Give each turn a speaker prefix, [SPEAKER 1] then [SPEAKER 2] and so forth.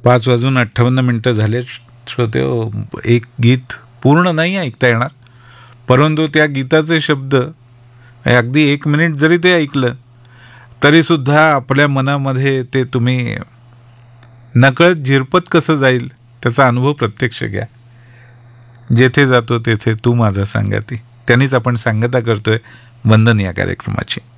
[SPEAKER 1] 5:58 झाले. श्रोते, एक गीत पूर्ण नाही ऐकता येणार, परंतु त्या गीताचे शब्द अगदी 1 मिनिट जरी ते ऐकलं तरीसुद्धा आपल्या मनामध्ये ते तुम्ही नकळत झिरपत कसं जाईल त्याचा अनुभव प्रत्यक्ष घ्या. जेथे जातो तेथे तू माझा सांगाती, त्यांनीच आपण सांगता करतोय वंदन या कार्यक्रमाची.